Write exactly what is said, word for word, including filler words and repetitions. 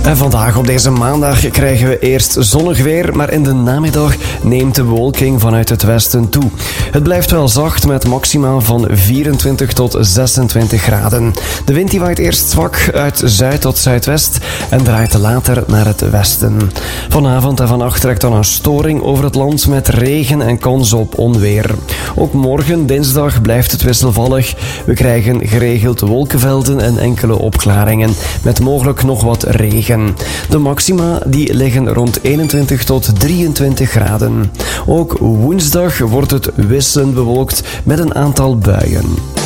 En vandaag op deze maandag krijgen we eerst zonnig weer, maar in de namiddag neemt de bewolking vanuit het westen toe. Het blijft wel zacht met maxima van vierentwintig tot zesentwintig graden. De wind die waait eerst zwak uit zuid tot zuidwest en draait later naar het westen. Vanavond en vannacht trekt dan een storing over het land met regen en kans op onweer. Ook morgen, dinsdag, blijft het wisselvallig. We krijgen geregeld wolkenvelden en enkele opklaringen, met mogelijk nog wat regen. De maxima die liggen rond eenentwintig tot drieëntwintig graden. Ook woensdag wordt het wisselend bewolkt met een aantal buien.